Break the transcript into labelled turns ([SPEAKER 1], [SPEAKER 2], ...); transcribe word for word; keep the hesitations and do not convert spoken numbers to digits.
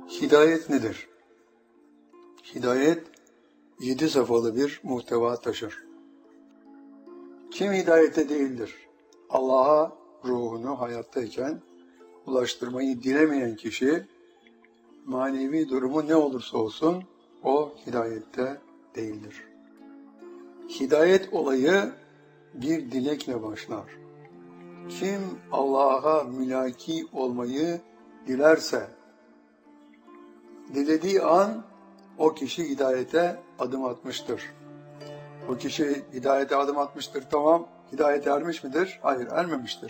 [SPEAKER 1] Hidayet nedir? Hidayet, yedi safhalı bir muhteva taşır. Kim hidayete değildir? Allah'a ruhunu hayattayken ulaştırmayı dilemeyen kişi, manevi durumu ne olursa olsun, o hidayette değildir. Hidayet olayı bir dilekle başlar. Kim Allah'a mülaki olmayı dilerse, dilediği an o kişi hidayete adım atmıştır. O kişi hidayete adım atmıştır, tamam, hidayete ermiş midir? Hayır, ermemiştir.